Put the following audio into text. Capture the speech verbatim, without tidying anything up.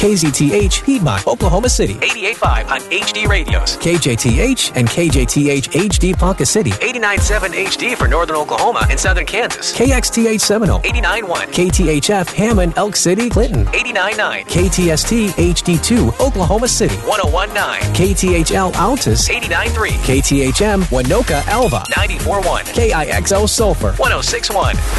K Z T H, Piedmont, Oklahoma City. eighty-eight point five on H D Radios. K J T H and K J T H H D Ponca City. eighty-nine point seven H D for northern Oklahoma and southern Kansas. K X T H Seminole. eighty-nine point one. K T H F Hammond, Elk City, Clinton. eighty-nine point nine. K T S T H D two, Oklahoma City. one oh one point nine. K T H L Altus. eighty-nine point three. K T H M Winoka Alva. ninety-four point one. K I X O Sulphur. one oh six point one.